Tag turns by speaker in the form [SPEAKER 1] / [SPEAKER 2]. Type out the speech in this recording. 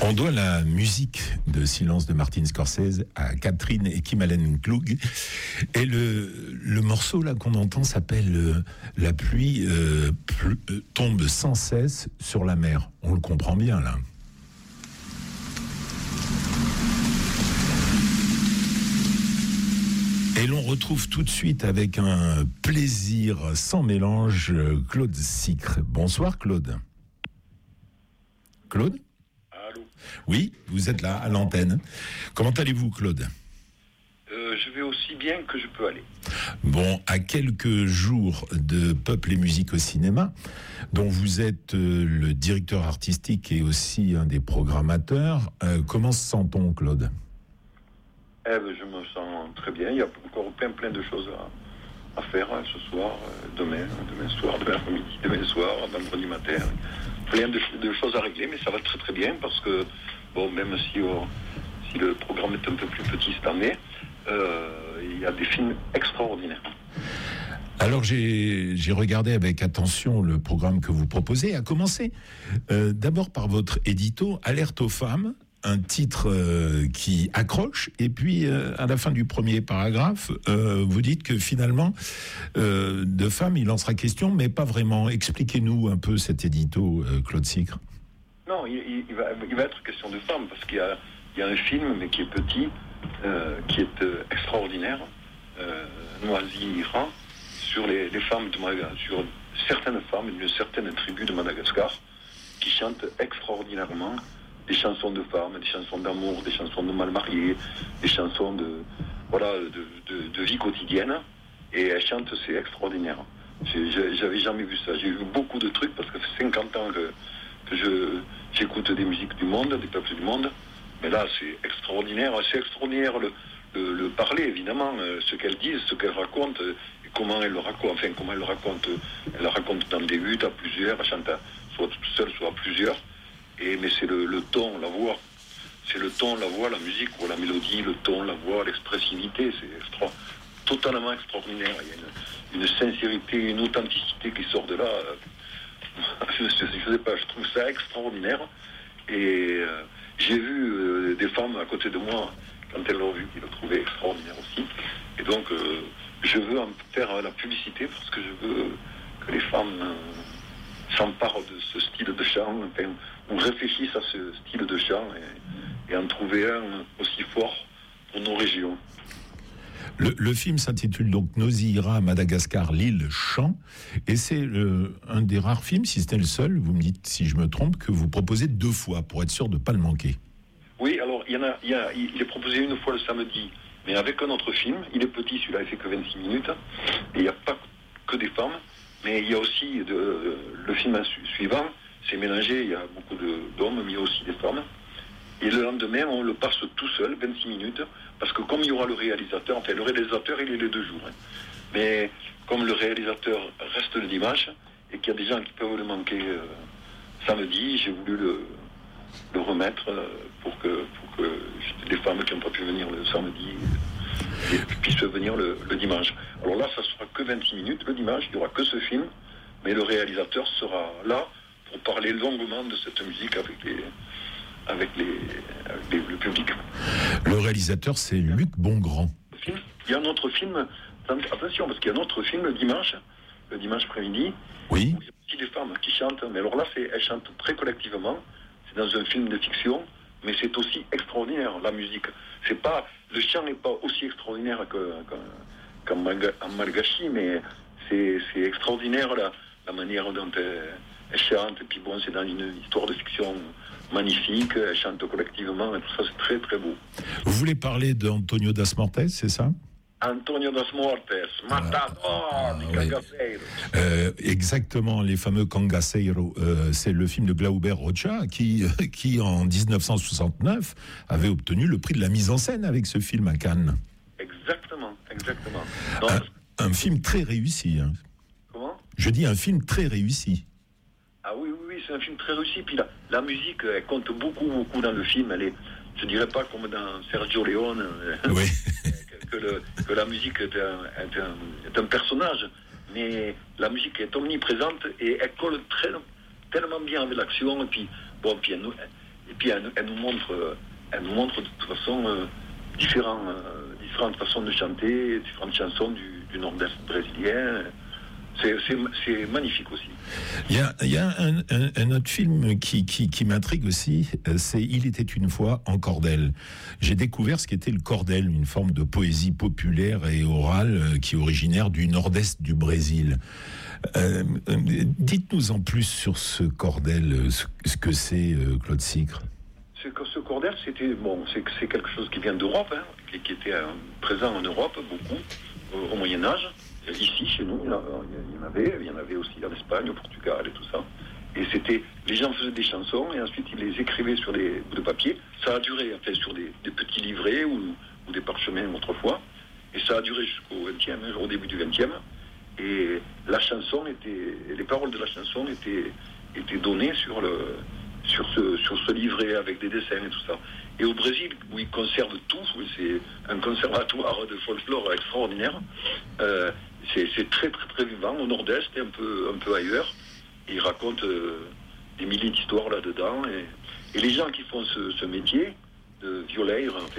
[SPEAKER 1] On doit la musique de Silence de Martin Scorsese à Catherine et Kim Allen-Klug. Et le morceau là qu'on entend s'appelle La pluie tombe sans cesse sur la mer. On le comprend bien là. Et l'on retrouve tout de suite avec un plaisir sans mélange Claude Sicre. Bonsoir Claude. Claude ?
[SPEAKER 2] Allô ?
[SPEAKER 1] Oui, vous êtes là à l'antenne. Comment allez-vous Claude ?
[SPEAKER 2] Je vais aussi bien que je peux aller.
[SPEAKER 1] Bon, à quelques jours de Peuple et musique au cinéma, dont vous êtes le directeur artistique et aussi un des programmateurs, comment se sent-on Claude ?
[SPEAKER 2] Je me sens très bien. Il y a encore plein de choses à faire ce soir, demain soir, demain après-midi, demain soir, vendredi matin. Plein de choses à régler, mais ça va très très bien parce que, bon, même si le programme est un peu plus petit cette année, il y a des films extraordinaires.
[SPEAKER 1] Alors j'ai regardé avec attention le programme que vous proposez, à commencer d'abord par votre édito Alerte aux femmes, un titre qui accroche, et puis à la fin du premier paragraphe, vous dites que finalement, de femmes, il en sera question, mais pas vraiment. Expliquez-nous un peu cet édito, Claude Sicre.
[SPEAKER 2] Non, il va être question de femmes, parce qu'il y a un film, mais qui est petit, qui est extraordinaire, Noisy-Iran, sur les femmes de Madagascar, sur certaines femmes d'une certaine tribu de Madagascar, qui chantent extraordinairement des chansons de femmes, des chansons d'amour, des chansons de mal mariés, des chansons de vie quotidienne, et elles chantent, c'est extraordinaire. J'avais jamais vu ça. J'ai vu beaucoup de trucs parce que ça fait 50 ans que j'écoute des musiques du monde, des peuples du monde, mais là c'est extraordinaire. C'est extraordinaire le parler, évidemment, ce qu'elles disent, ce qu'elles racontent, et comment elles le racontent. Enfin, comment elles le racontent. Elles le racontent dans des huttes à plusieurs, elles chantent soit toute seule, soit à plusieurs. Mais c'est le ton, la voix. C'est le ton, la voix, la musique, ou la mélodie, le ton, la voix, l'expressivité. C'est totalement extraordinaire. Il y a une sincérité, une authenticité qui sort de là. Je sais pas, je trouve ça extraordinaire. Et j'ai vu des femmes à côté de moi, quand elles l'ont vu, qui le trouvaient extraordinaire aussi. Et donc, je veux en faire la publicité parce que je veux que les femmes s'emparent de ce style de chant, enfin, ou réfléchissent à ce style de chant et en trouver un aussi fort pour nos régions.
[SPEAKER 1] Le film s'intitule donc Noisy-Iran, Madagascar, l'île chant, et c'est un des rares films, si c'était le seul, vous me dites si je me trompe, que vous proposez 2 fois pour être sûr de ne pas le manquer.
[SPEAKER 2] Oui, alors il est proposé une fois le samedi, mais avec un autre film. Il est petit, celui-là, il fait que 26 minutes, et il n'y a pas que des femmes, mais il y a aussi le film suivant, c'est mélangé, il y a beaucoup d'hommes, mais il y a aussi des femmes. Et le lendemain, on le passe tout seul, 26 minutes, parce que comme il y aura le réalisateur, enfin le réalisateur, il est les 2 jours. Mais comme le réalisateur reste le dimanche, et qu'il y a des gens qui peuvent le manquer samedi, j'ai voulu le remettre pour que les femmes qui n'ont pas pu venir le samedi puissent venir le dimanche. Alors là, ça sera que 26 minutes, le dimanche, il n'y aura que ce film, mais le réalisateur sera là pour parler longuement de cette musique avec le public.
[SPEAKER 1] Le réalisateur, c'est Luc Bongrand.
[SPEAKER 2] Il y a un autre film, attention, parce qu'il y a un autre film le dimanche après-midi,
[SPEAKER 1] oui.
[SPEAKER 2] Où il y a aussi des femmes qui chantent, mais alors là, elles chantent très collectivement, c'est dans un film de fiction, mais c'est aussi extraordinaire, la musique. Le chant n'est pas aussi extraordinaire qu'en malgache, mais c'est extraordinaire la manière dont elles chantent, et puis bon, c'est dans une histoire de fiction magnifique, elles chantent collectivement, et tout ça, c'est très très beau.
[SPEAKER 1] Vous voulez parler d'Antonio Das Mortes, c'est ça ?
[SPEAKER 2] Antonio Das Mortes, Matador di Cangaceiro.
[SPEAKER 1] Exactement, les fameux Cangaceiro. C'est le film de Glauber Rocha qui en 1969 avait obtenu le prix de la mise en scène avec ce film à Cannes.
[SPEAKER 2] Exactement.
[SPEAKER 1] Un film très réussi. Hein.
[SPEAKER 2] Comment ?
[SPEAKER 1] Je dis un film très réussi.
[SPEAKER 2] Ah oui, c'est un film très réussi. Puis la musique, elle compte beaucoup dans le film. Je dirais pas comme dans Sergio Leone.
[SPEAKER 1] Oui.
[SPEAKER 2] que la musique est un personnage, mais la musique est omniprésente et elle colle tellement bien avec l'action. Et puis Et puis elle nous montre de toute façon différentes façons de chanter, différentes chansons du nord-est brésilien. C'est magnifique aussi.
[SPEAKER 1] Il y a un autre film qui m'intrigue aussi, c'est Il était une fois en cordel. J'ai découvert ce qu'était le cordel, une forme de poésie populaire et orale qui est originaire du nord-est du Brésil. Dites-nous en plus sur ce cordel, ce que c'est, Claude Sicre.
[SPEAKER 2] Ce cordel, c'est quelque chose qui vient d'Europe, qui était présent en Europe beaucoup au Moyen-Âge. Ici, chez nous, il y en avait aussi en Espagne, au Portugal et tout ça. Et les gens faisaient des chansons et ensuite ils les écrivaient sur des bouts de papier. Ça a duré sur des petits livrets ou des parchemins autrefois. Et ça a duré au début du XXe. Et les paroles de la chanson étaient données sur ce livret avec des dessins et tout ça. Et au Brésil, où ils conservent tout, c'est un conservatoire de folklore extraordinaire. C'est très très très vivant au nord-est et un peu ailleurs. Et ils racontent des milliers d'histoires là-dedans. Et les gens qui font ce métier de violeur,